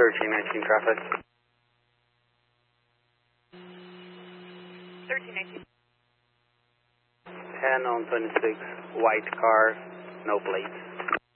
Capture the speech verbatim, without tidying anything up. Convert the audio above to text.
thirteen nineteen traffic. thirteen nineteen. ten on twenty-six, white car, no plates.